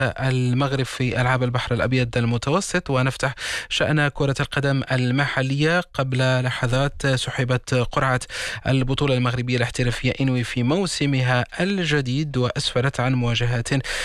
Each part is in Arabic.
المغرب في ألعاب البحر الأبيض المتوسط، ونفتح شأن كرة القدم المحلية. قبل لحظات سحبت قرعة البطولة المغربية الاحترافية إنوي في موسمها الجديد، وأسفرت عن مواجهات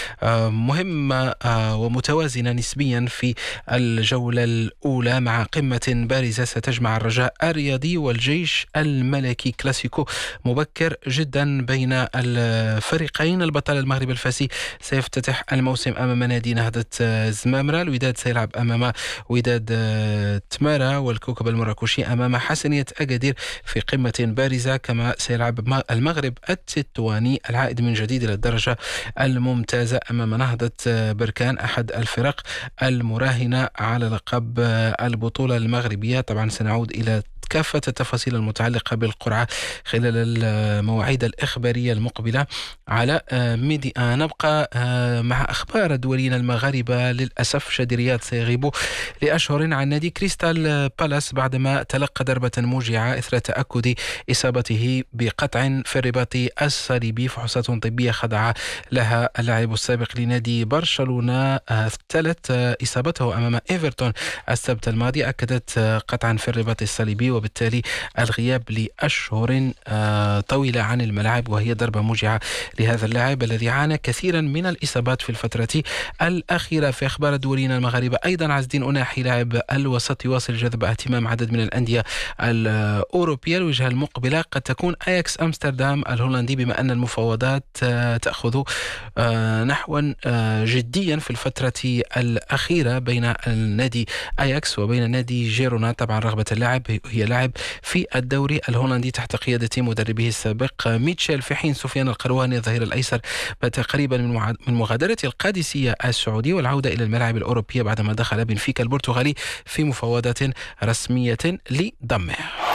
مهمة ومتوازنة نسبيا في الجولة الأولى، مع قمة بارزة ستجمع الرجاء الرياضي والجيش الملكي. كلاسيكو مبكر جدا بين الفريقين. البطل المغربي الفاسي سيفتتح الموسم أمام نادي نهضة زمامرة. الوداد سيلعب أمام وداد تمارا، والكوكب المراكشي أمام حسنية أكادير في قمة بارزة. كما سيلعب المغرب التطواني العائد من جديد إلى الدرجة الممتازة أمام نهضة بركان، أحد الفرق المراهنة على لقب البطولة المغربية. طبعا سنعود إلى كافة التفاصيل المتعلقة بالقرعة خلال المواعيد الإخبارية المقبلة على ميدي. نبقى مع أخبار دولينا المغاربة. للأسف شادي رياض سيغيب لأشهر عن نادي كريستال بالاس بعدما تلقى ضربة موجعة إثر تأكد إصابته بقطع في الرباط الصليبي. فحوصات طبية خضع لها اللاعب السابق لنادي برشلونة ثلث إصابته أمام إيفرتون السبت الماضي أكدت قطعا في الرباط الصليبي، وبالتالي الغياب لأشهر طويلة عن الملعب، وهي ضربة موجعة لهذا اللاعب الذي عانى كثيرا من الإصابات في الفترة الأخيرة. في أخبار دولينا المغاربة أيضا، عز الدين أناحي لاعب الوسط يواصل جذب اهتمام عدد من الأندية الأوروبية. الوجهة المقبلة قد تكون أياكس أمستردام الهولندي، بما أن المفاوضات تأخذ نحوا جديا في الفترة الأخيرة بين النادي أياكس وبين نادي جيرونا. طبعا رغبة اللاعب هي لاعب في الدوري الهولندي تحت قيادة مدربه السابق ميتشيل، في حين سفيان القرواني الظهير الأيسر بات قريبا من مغادرة القادسية السعودي والعودة إلى الملاعب الأوروبية بعدما دخل بنفيكا البرتغالي في مفاوضات رسمية لضمه.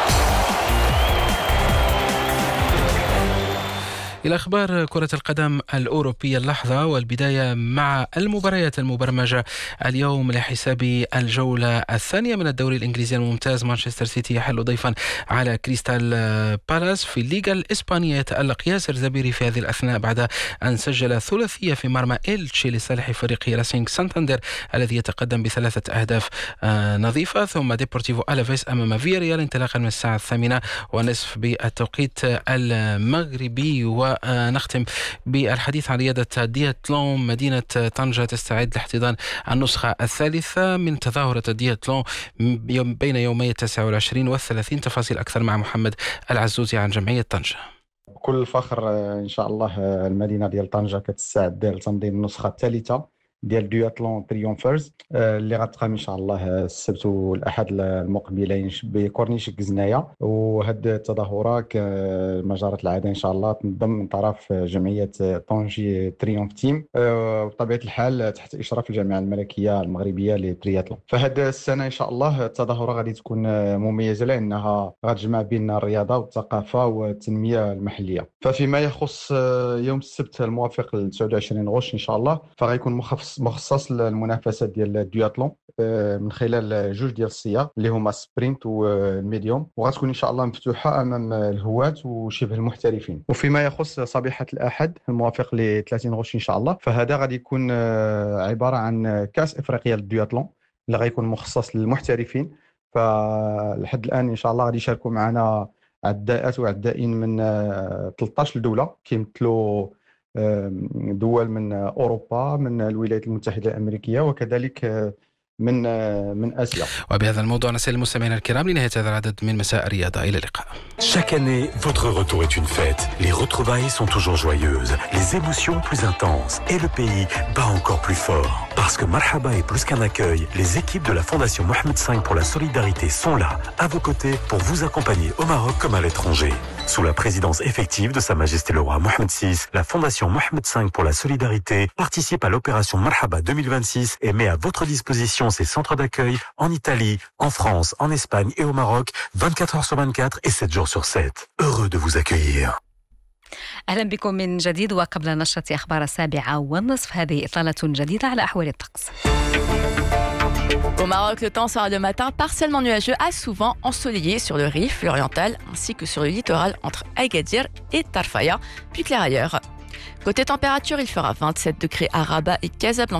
إلى أخبار كرة القدم الأوروبية اللحظة، والبداية مع المباريات المبرمجة اليوم لحساب الجولة الثانية من الدوري الإنجليزي الممتاز. مانشستر سيتي يحل ضيفا على كريستال بالاس. في الليغا الإسبانية يتألق ياسر زبيري في هذه الأثناء بعد أن سجل ثلاثية في مرمى إلتشي لصالح فريق راسينغ سانتاندر الذي يتقدم ب3 أهداف نظيفة. ثم ديبورتيفو ألافيس أمام فياريال انطلاقا من الساعة 8:30 بالتوقيت المغربي. ونختم بالحديث عن رياضة دياتلون. مدينة طنجة تستعد لاحتضان النسخة الثالثة من تظاهرة دياتلون بين يومي 29 و30. تفاصيل أكثر مع محمد العزوزي عن جمعية طنجة. بكل فخر إن شاء الله المدينة ديال طنجة كتستعد لتنظيم النسخة الثالثة ديال دياتلون تريومفرز اللي غتقام ان شاء الله السبت والاحد المقبلين بكورنيش كزنايا. وهاد التظاهره كما جرت العاده ان شاء الله تنظم من طرف جمعيه طنجي تريومف تيم بطبيعه الحال تحت اشراف الجامعه الملكيه المغربيه للترياتلون. فهاد السنه ان شاء الله التظاهره غادي تكون مميزه لانها غتجمع بين الرياضه والثقافه والتنميه المحليه. ففيما يخص يوم السبت الموافق ل 29 غشت ان شاء الله فغيكون مخصص للمنافسه ديال الدياتلون من خلال جوج ديال الصيغ اللي هما سبرينت والميديوم، وغتكون ان شاء الله مفتوحه امام الهواة وشبه المحترفين. وفيما يخص صبيحه الاحد الموافق ل 30 غشت ان شاء الله فهذا غادي يكون عباره عن كاس افريقيا للدياتلون اللي غيكون مخصص للمحترفين. فلحد الان ان شاء الله غادي يشاركوا معنا عداءات وعدائين من 13 دوله كيمثلوا دول من أوروبا، من الولايات المتحدة الأمريكية، وكذلك من آسيا. وبهذا الموضوع نسأل المستمعين الكرام لنهاية هذا العدد من مساء الرياضة. إلى اللقاء. Chaque année, votre retour est une fête. Les retrouvailles sont toujours joyeuses, les émotions plus intenses et le pays bat encore plus fort. Parce que Marhaba est plus qu'un accueil, les équipes de la Fondation Mohamed V pour la solidarité sont là, à vos côtés, pour vous accompagner au Maroc comme à l'étranger. Sous la présidence effective de Sa Majesté le Roi Mohamed VI, la Fondation Mohamed V pour la solidarité participe à l'opération Marhaba 2026 et met à votre disposition ses centres d'accueil en Italie, en France, en Espagne et au Maroc, 24 heures sur 24 et 7 jours sur 7. Heureux de vous accueillir. أهلا بكم من جديد. وقبل نشرة أخبار 7:30 هذه إطلالة جديدة على أحوال الطقس. Au Maroc, le temps sera le matin partiellement nuageux à souvent ensoleillé sur le Rif, l'Oriental, ainsi que sur le littoral entre Agadir et Tarfaya, puis clair ailleurs. Côté température, il fera 27 degrés à Rabat et Casablanca.